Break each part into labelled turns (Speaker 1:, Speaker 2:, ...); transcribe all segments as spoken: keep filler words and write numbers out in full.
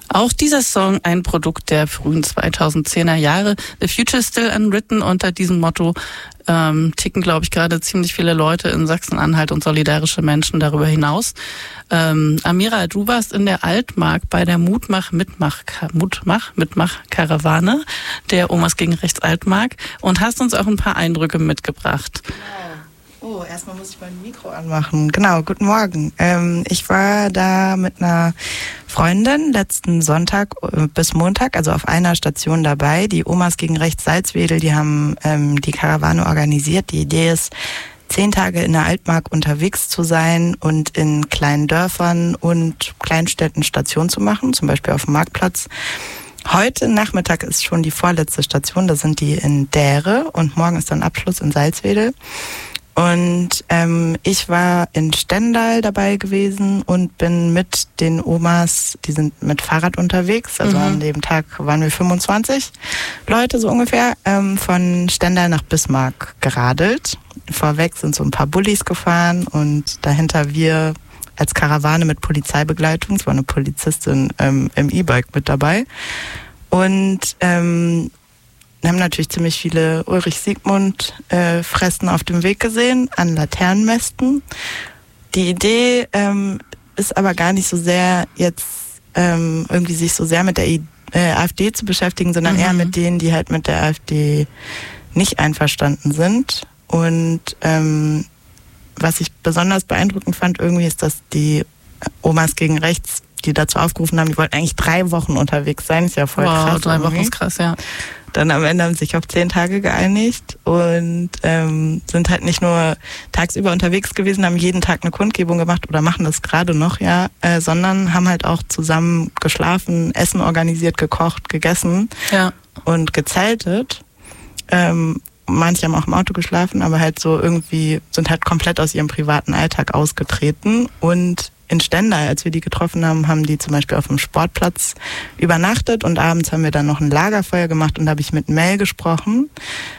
Speaker 1: Auch dieser Song ein Produkt der frühen zweitausendzehner Jahre. The Future is Still Unwritten. Unter diesem Motto ähm, ticken, glaube ich, gerade ziemlich viele Leute in Sachsen-Anhalt und solidarische Menschen darüber hinaus. Ähm, Amira, du warst in der Altmark bei der Mutmach-Mitmach Mutmach-Mitmach-Karawane der Omas gegen Rechts Altmark und hast uns auch ein paar Eindrücke mitgebracht.
Speaker 2: Genau. Oh, erstmal muss ich mein Mikro anmachen. Genau, guten Morgen. Ähm, ich war da mit einer Freundin letzten Sonntag äh, bis Montag, also auf einer Station dabei. Die Omas gegen Rechts Salzwedel, die haben ähm, die Karawane organisiert. Die Idee ist, zehn Tage in der Altmark unterwegs zu sein und in kleinen Dörfern und Kleinstädten Station zu machen, zum Beispiel auf dem Marktplatz. Heute Nachmittag ist schon die vorletzte Station, da sind die in Dähre und morgen ist dann Abschluss in Salzwedel. Und ähm, ich war in Stendal dabei gewesen und bin mit den Omas, die sind mit Fahrrad unterwegs, also mhm. an dem Tag waren wir fünfundzwanzig Leute so ungefähr, ähm, von Stendal nach Bismarck geradelt. Vorweg sind so ein paar Bullis gefahren und dahinter wir als Karawane mit Polizeibegleitung, es war eine Polizistin ähm, im E-Bike mit dabei. Und ähm, wir haben natürlich ziemlich viele Ulrich-Siegmund-Fressen äh, auf dem Weg gesehen, an Laternenmästen. Die Idee ähm, ist aber gar nicht so sehr jetzt ähm, irgendwie sich so sehr mit der I- äh, AfD zu beschäftigen, sondern mhm. eher mit denen, die halt mit der AfD nicht einverstanden sind. Und ähm, was ich besonders beeindruckend fand irgendwie ist, dass die Omas gegen Rechts, die dazu aufgerufen haben, die wollten eigentlich drei Wochen unterwegs sein, ist ja voll
Speaker 1: wow,
Speaker 2: krass.
Speaker 1: drei Wochen ist krass, ja.
Speaker 2: Dann am Ende haben sie sich auf zehn Tage geeinigt und ähm, sind halt nicht nur tagsüber unterwegs gewesen, haben jeden Tag eine Kundgebung gemacht oder machen das gerade noch, ja, äh, sondern haben halt auch zusammen geschlafen, Essen organisiert, gekocht, gegessen
Speaker 1: ja.
Speaker 2: und gezeltet. Ähm, manche haben auch im Auto geschlafen, aber halt so irgendwie sind halt komplett aus ihrem privaten Alltag ausgetreten. Und in Stendal, als wir die getroffen haben, haben die zum Beispiel auf dem Sportplatz übernachtet und abends haben wir dann noch ein Lagerfeuer gemacht und da habe ich mit Mel gesprochen.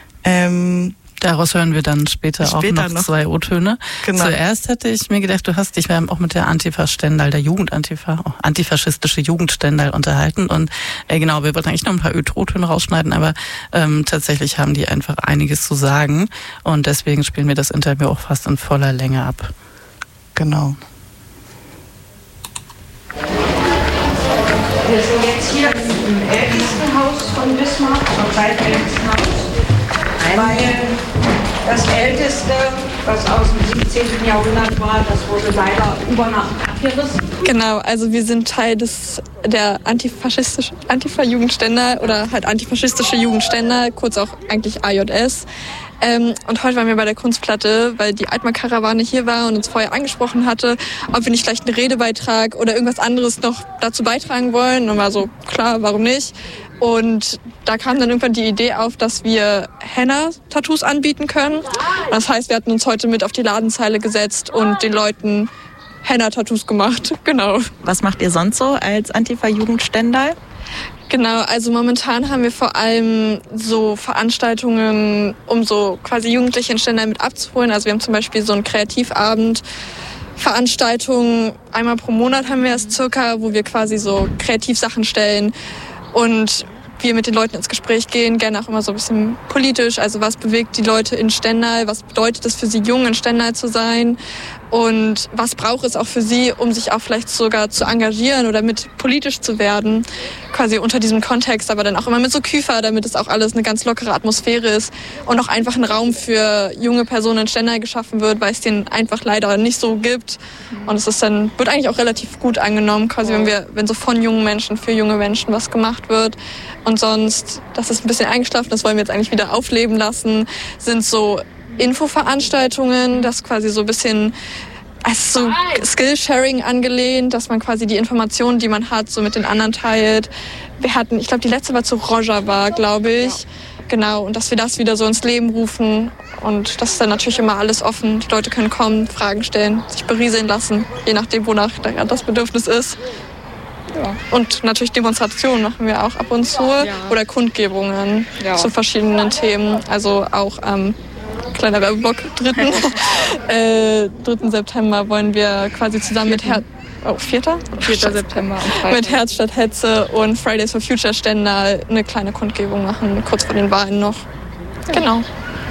Speaker 2: Ähm,
Speaker 1: Daraus hören wir dann später, später auch noch, noch zwei O-Töne. Genau. Zuerst hatte ich mir gedacht, du hast dich auch mit der Antifa Stendal, der Jugend-Antifa, auch antifaschistische Jugend Stendal unterhalten. Und äh, genau, wir wollten eigentlich noch ein paar O-Töne rausschneiden, aber ähm, tatsächlich haben die einfach einiges zu sagen. Und deswegen spielen wir das Interview auch fast in voller Länge ab.
Speaker 2: Genau.
Speaker 3: Wir sind jetzt hier im ältesten Haus von Bismarck, zum zweitältesten Haus. Weil das älteste, was aus dem siebzehnten Jahrhundert war, das wurde leider über Nacht abgerissen.
Speaker 4: Genau, also wir sind Teil des der antifaschistischen Antifa-Jugend Stendal oder halt antifaschistische Jugend Stendal, kurz auch eigentlich A J S. Ähm, und heute waren wir bei der Kunstplatte, weil die Altmark-Karawane hier war und uns vorher angesprochen hatte, ob wir nicht vielleicht einen Redebeitrag oder irgendwas anderes noch dazu beitragen wollen. Und war so, klar, warum nicht? Und da kam dann irgendwann die Idee auf, dass wir Henna-Tattoos anbieten können. Das heißt, wir hatten uns heute mit auf die Ladenzeile gesetzt und den Leuten Henna-Tattoos gemacht. Genau.
Speaker 2: Was macht ihr sonst so als Antifa-Jugend Stendal?
Speaker 4: Genau, also momentan haben wir vor allem so Veranstaltungen, um so quasi Jugendliche in Stendal mit abzuholen. Also wir haben zum Beispiel so einen Kreativabend, Veranstaltungen, einmal pro Monat haben wir es circa, wo wir quasi so Kreativsachen stellen und wir mit den Leuten ins Gespräch gehen, gerne auch immer so ein bisschen politisch. Also was bewegt die Leute in Stendal, was bedeutet es für sie, jung in Stendal zu sein und was braucht es auch für sie, um sich auch vielleicht sogar zu engagieren oder mit politisch zu werden, quasi unter diesem Kontext, aber dann auch immer mit so Küfer, damit es auch alles eine ganz lockere Atmosphäre ist und auch einfach ein Raum für junge Personen in Stendal geschaffen wird, weil es den einfach leider nicht so gibt und es ist dann, wird eigentlich auch relativ gut angenommen, quasi wenn wir, wenn so von jungen Menschen für junge Menschen was gemacht wird. Und sonst, das ist ein bisschen eingeschlafen, das wollen wir jetzt eigentlich wieder aufleben lassen, sind so Infoveranstaltungen, das quasi so ein bisschen als so Skillsharing angelehnt, dass man quasi die Informationen, die man hat, so mit den anderen teilt. Wir hatten, ich glaube, die letzte war zu Rojava, glaube ich. Genau, und dass wir das wieder so ins Leben rufen. Und das ist dann natürlich immer alles offen. Die Leute können kommen, Fragen stellen, sich berieseln lassen, je nachdem, wonach das Bedürfnis ist. Ja. Und natürlich Demonstrationen machen wir auch ab und zu ja. Oder Kundgebungen ja. zu verschiedenen Themen. Also auch am ähm, kleiner Werbeblock, dritten, äh, dritten September wollen wir quasi zusammen mit Her- oh, vierter vierter September mit Herz statt Hetze und Fridays for Future Stendal eine kleine Kundgebung machen, kurz vor den Wahlen noch. Genau.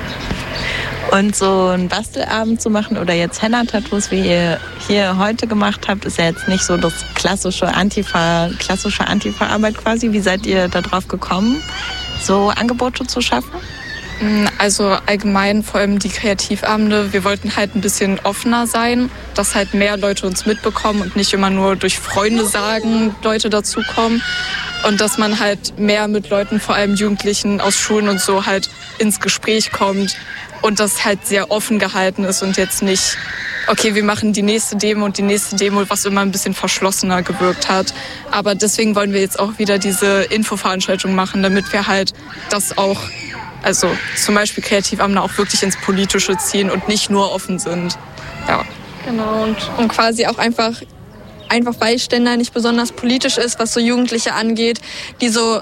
Speaker 2: Und so einen Bastelabend zu machen oder jetzt Henna-Tattoos, wie ihr hier heute gemacht habt, ist ja jetzt nicht so das klassische Antifa, klassische Antifa-Arbeit quasi. Wie seid ihr da drauf gekommen, so Angebote zu schaffen?
Speaker 4: Also allgemein vor allem die Kreativabende. Wir wollten halt ein bisschen offener sein, dass halt mehr Leute uns mitbekommen und nicht immer nur durch Freunde sagen, Leute dazukommen. Und dass man halt mehr mit Leuten, vor allem Jugendlichen aus Schulen und so, halt ins Gespräch kommt. Und das halt sehr offen gehalten ist und jetzt nicht, okay, wir machen die nächste Demo und die nächste Demo, was immer ein bisschen verschlossener gewirkt hat. Aber deswegen wollen wir jetzt auch wieder diese Infoveranstaltung machen, damit wir halt das auch, also zum Beispiel Kreativabende auch wirklich ins Politische ziehen und nicht nur offen sind. Ja. Genau, und, und quasi auch einfach, einfach weil Stendal nicht besonders politisch ist, was so Jugendliche angeht, die so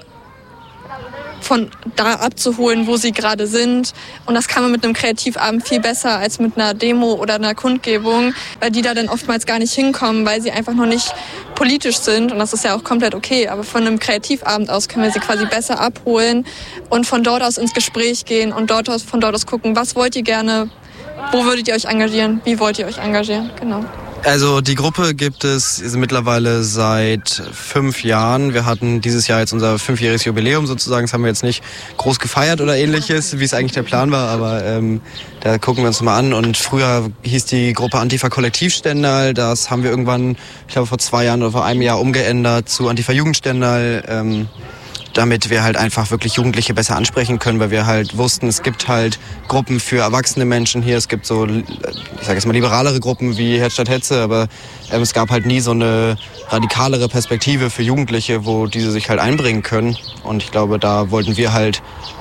Speaker 4: von da abzuholen, wo sie gerade sind. Und das kann man mit einem Kreativabend viel besser als mit einer Demo oder einer Kundgebung, weil die da dann oftmals gar nicht hinkommen, weil sie einfach noch nicht politisch sind. Und das ist ja auch komplett okay. Aber von einem Kreativabend aus können wir sie quasi besser abholen und von dort aus ins Gespräch gehen und dort aus, von dort aus gucken, was wollt ihr gerne, wo würdet ihr euch engagieren, wie wollt ihr euch engagieren. Genau.
Speaker 5: Also die Gruppe gibt es mittlerweile seit fünf Jahren. Wir hatten dieses Jahr jetzt unser fünfjähriges Jubiläum sozusagen. Das haben wir jetzt nicht groß gefeiert oder ähnliches, wie es eigentlich der Plan war, aber ähm, da gucken wir uns mal an. Und früher hieß die Gruppe Antifa Kollektiv Stendal. Das haben wir irgendwann, ich glaube vor zwei Jahren oder vor einem Jahr umgeändert zu Antifa Jugend Stendal. Ähm, damit wir halt einfach wirklich Jugendliche besser ansprechen können, weil wir halt wussten, es gibt halt Gruppen für erwachsene Menschen hier, es gibt so, ich sage jetzt mal liberalere Gruppen wie Herz statt Hetze, aber ähm, es gab halt nie so eine radikalere Perspektive für Jugendliche, wo diese sich halt einbringen können. Und ich glaube, da wollten wir halt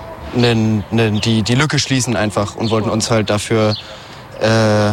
Speaker 5: ne, ne, die, die Lücke schließen einfach und wollten uns halt dafür äh,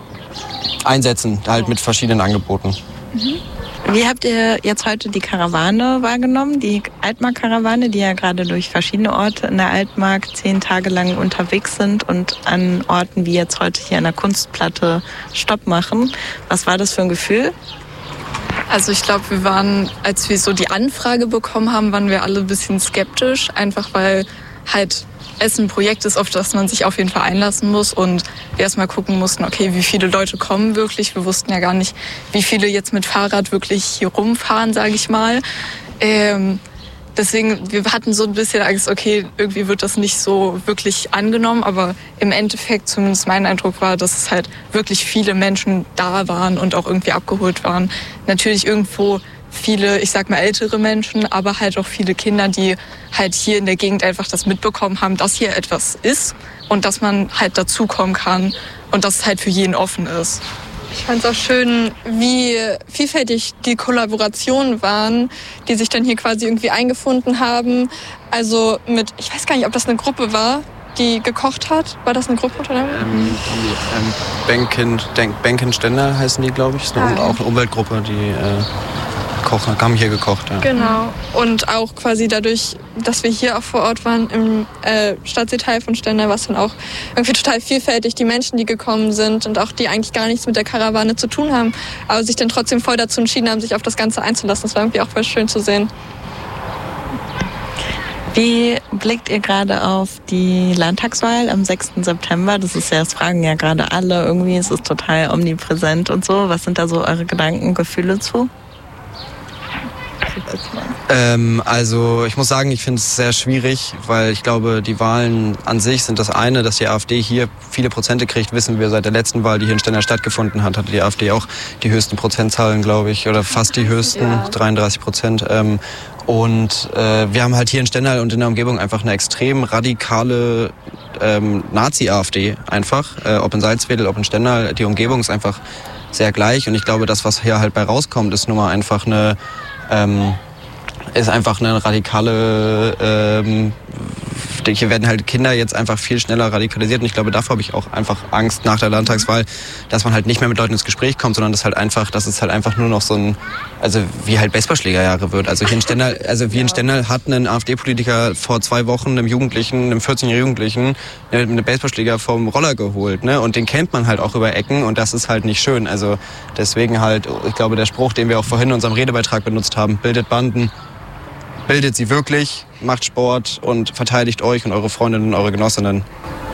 Speaker 5: einsetzen, halt mit verschiedenen Angeboten.
Speaker 2: Mhm. Wie habt ihr jetzt heute die Karawane wahrgenommen, die Altmark-Karawane, die ja gerade durch verschiedene Orte in der Altmark zehn Tage lang unterwegs sind und an Orten wie jetzt heute hier an der Kunstplatte Stopp machen? Was war das für ein Gefühl?
Speaker 4: Also ich glaube, wir waren, als wir so die Anfrage bekommen haben, waren wir alle ein bisschen skeptisch, einfach weil halt es ein Projekt ist, auf das man sich auf jeden Fall einlassen muss und wir erstmal gucken mussten, okay, wie viele Leute kommen wirklich. Wir wussten ja gar nicht, wie viele jetzt mit Fahrrad wirklich hier rumfahren, sage ich mal. Ähm, deswegen, wir hatten so ein bisschen Angst, okay, irgendwie wird das nicht so wirklich angenommen, aber im Endeffekt, zumindest mein Eindruck war, dass es halt wirklich viele Menschen da waren und auch irgendwie abgeholt waren. Natürlich irgendwo viele, ich sag mal, ältere Menschen, aber halt auch viele Kinder, die halt hier in der Gegend einfach das mitbekommen haben, dass hier etwas ist und dass man halt dazukommen kann und dass es halt für jeden offen ist. Ich fand es auch schön, wie vielfältig die Kollaborationen waren, die sich dann hier quasi irgendwie eingefunden haben. Also mit, ich weiß gar nicht, ob das eine Gruppe war, die gekocht hat. War das eine Gruppe oder? Ähm,
Speaker 5: die ähm, Benken, Benken Stendal heißen die, glaube ich. Ist eine, ah, auch eine Umweltgruppe, die äh, kochen, haben hier gekocht. Ja.
Speaker 4: Genau. Und auch quasi dadurch, dass wir hier auch vor Ort waren im äh, Stadtteil von Stendal, war es dann auch irgendwie total vielfältig. Die Menschen, die gekommen sind und auch die eigentlich gar nichts mit der Karawane zu tun haben, aber sich dann trotzdem voll dazu entschieden haben, sich auf das Ganze einzulassen. Das war irgendwie auch voll schön zu sehen.
Speaker 2: Wie blickt ihr gerade auf die Landtagswahl am sechsten September? Das ist ja, das fragen ja gerade alle irgendwie, es ist total omnipräsent und so. Was sind da so eure Gedanken, Gefühle zu?
Speaker 5: Ähm, also ich muss sagen, ich finde es sehr schwierig, weil ich glaube, die Wahlen an sich sind das eine, dass die AfD hier viele Prozente kriegt, wissen wir seit der letzten Wahl, die hier in Stendal stattgefunden hat, hatte die AfD auch die höchsten Prozentzahlen, glaube ich, oder fast die höchsten, ja. dreiunddreißig Prozent. Ähm, und äh, wir haben halt hier in Stendal und in der Umgebung einfach eine extrem radikale ähm, Nazi-AfD einfach, äh, ob in Salzwedel, ob in Stendal, die Umgebung ist einfach sehr gleich und ich glaube, das, was hier halt bei rauskommt, ist nun mal einfach eine Ähm, ist einfach eine radikale ähm, hier werden halt Kinder jetzt einfach viel schneller radikalisiert und ich glaube, davor habe ich auch einfach Angst nach der Landtagswahl, dass man halt nicht mehr mit Leuten ins Gespräch kommt, sondern dass halt einfach, dass es halt einfach nur noch so ein, also wie halt Baseballschlägerjahre wird. Also hier in Stendal, also wie in Stendal hat ein AfD-Politiker vor zwei Wochen einem Jugendlichen, einem vierzehnjährigen Jugendlichen, eine Baseballschläger vom Roller geholt, ne? Und den kennt man halt auch über Ecken und das ist halt nicht schön. Also deswegen halt, ich glaube, der Spruch, den wir auch vorhin in unserem Redebeitrag benutzt haben, bildet Banden, bildet sie wirklich, macht Sport und verteidigt euch und eure Freundinnen und eure Genossinnen.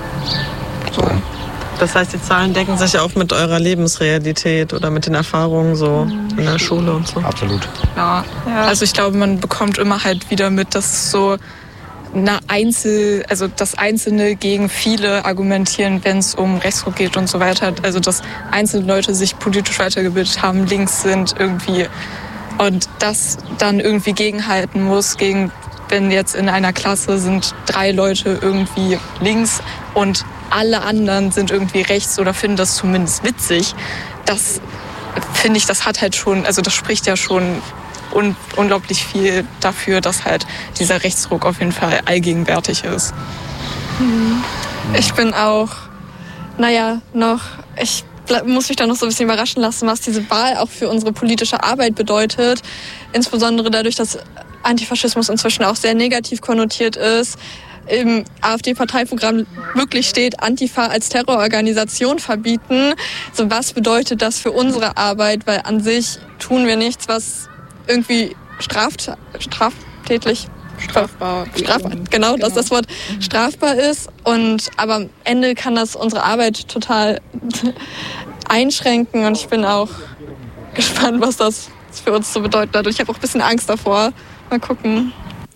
Speaker 6: So. Das heißt, die Zahlen decken sich auch mit eurer Lebensrealität oder mit den Erfahrungen so in der Schule und so.
Speaker 5: Absolut.
Speaker 4: Ja, ja. Also ich glaube, man bekommt immer halt wieder mit, dass so eine Einzel, also das Einzelne gegen viele argumentieren, wenn es um Rechtsruck geht und so weiter. Also dass einzelne Leute sich politisch weitergebildet haben, links sind irgendwie und das dann irgendwie gegenhalten muss, gegen, wenn jetzt in einer Klasse sind drei Leute irgendwie links und alle anderen sind irgendwie rechts oder finden das zumindest witzig. Das finde ich, das hat halt schon, also das spricht ja schon un- unglaublich viel dafür, dass halt dieser Rechtsruck auf jeden Fall allgegenwärtig ist. Mhm. Ich bin auch, naja, noch, ich muss mich da noch so ein bisschen überraschen lassen, was diese Wahl auch für unsere politische Arbeit bedeutet. Insbesondere dadurch, dass Antifaschismus inzwischen auch sehr negativ konnotiert ist. Im AfD-Parteiprogramm wirklich steht, Antifa als Terrororganisation verbieten. So, was bedeutet das für unsere Arbeit? Weil an sich tun wir nichts, was irgendwie straft, straftätlich
Speaker 1: Strafbar.
Speaker 4: Strafbar, genau, genau, das ist das Wort, strafbar ist. Und, aber am Ende kann das unsere Arbeit total einschränken. Und ich bin auch gespannt, was das für uns so bedeuten hat. Und ich habe auch ein bisschen Angst davor. Mal gucken.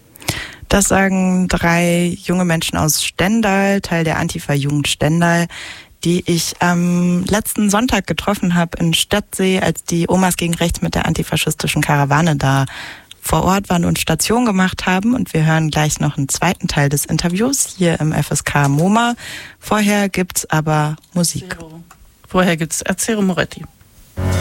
Speaker 2: Das sagen drei junge Menschen aus Stendal, Teil der Antifa-Jugend Stendal, die ich am letzten Sonntag getroffen habe in Stadtsee, als die Omas gegen Rechts mit der antifaschistischen Karawane da vor Ort waren und Station gemacht haben. Und wir hören gleich noch einen zweiten Teil des Interviews hier im F S K MoMA. Vorher gibt's aber Musik.
Speaker 1: Vorher gibt's Erzero Moretti.